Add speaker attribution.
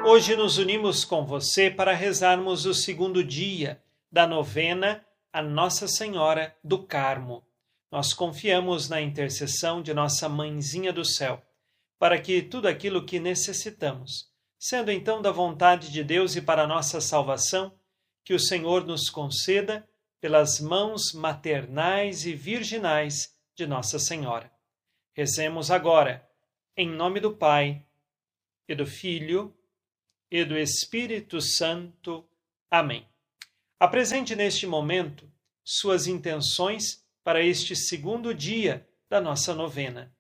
Speaker 1: Hoje nos unimos com você para rezarmos o segundo dia da novena a Nossa Senhora do Carmo. Nós confiamos na intercessão de nossa Mãezinha do Céu, para que tudo aquilo que necessitamos, sendo então da vontade de Deus e para a nossa salvação, que o Senhor nos conceda pelas mãos maternais e virginais de Nossa Senhora. Rezemos agora, em nome do Pai, e do Filho, e do Espírito Santo. Amém. Apresente neste momento suas intenções para este segundo dia da nossa novena.